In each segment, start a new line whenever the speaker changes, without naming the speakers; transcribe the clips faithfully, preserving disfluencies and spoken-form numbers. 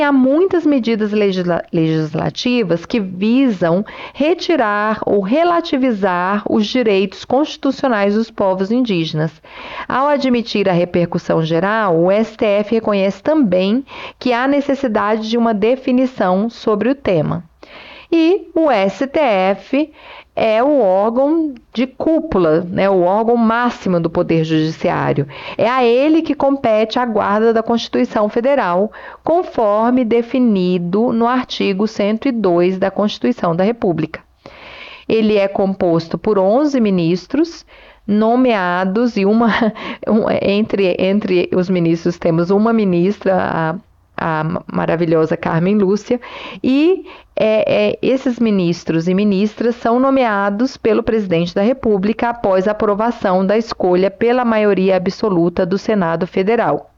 há muitas medidas legisla- legislativas que visam retirar ou relativizar os direitos constitucionais dos povos indígenas. Ao admitir a repercussão geral, o S T F reconhece também que há necessidade de uma definição sobre o tema. E o S T F é o órgão de cúpula, né, o órgão máximo do Poder Judiciário. É a ele que compete a guarda da Constituição Federal, conforme definido no artigo cento e dois da Constituição da República. Ele é composto por onze ministros, nomeados, e uma entre, entre os ministros temos uma ministra, a a maravilhosa Carmen Lúcia, e é, é, esses ministros e ministras são nomeados pelo presidente da República após a aprovação da escolha pela maioria absoluta do Senado Federal.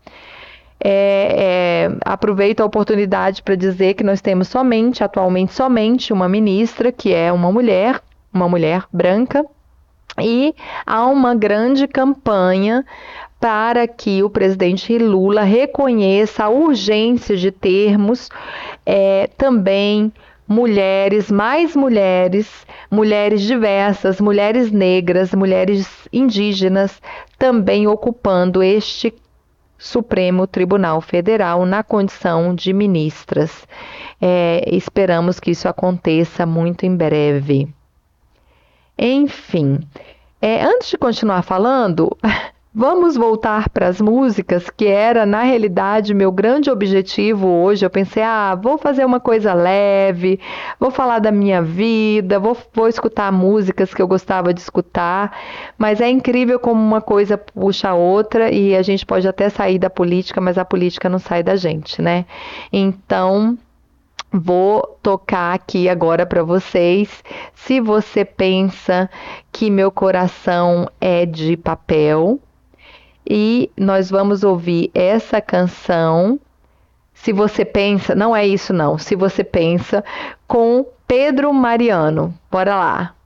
É, é, aproveito a oportunidade para dizer que nós temos somente, atualmente somente, uma ministra, que é uma mulher, uma mulher branca, e há uma grande campanha para que o presidente Lula reconheça a urgência de termos é, também mulheres, mais mulheres, mulheres diversas, mulheres negras, mulheres indígenas, também ocupando este Supremo Tribunal Federal na condição de ministras. É, esperamos que isso aconteça muito em breve. Enfim, é, antes de continuar falando, vamos voltar para as músicas, que era, na realidade, meu grande objetivo hoje. Eu pensei, ah, vou fazer uma coisa leve, vou falar da minha vida, vou, vou escutar músicas que eu gostava de escutar, mas é incrível como uma coisa puxa a outra e a gente pode até sair da política, mas a política não sai da gente, né? Então, vou tocar aqui agora para vocês. Se você pensa que meu coração é de papel, e nós vamos ouvir essa canção. Se você pensa, não é isso não, se você pensa, com Pedro Mariano. Bora lá.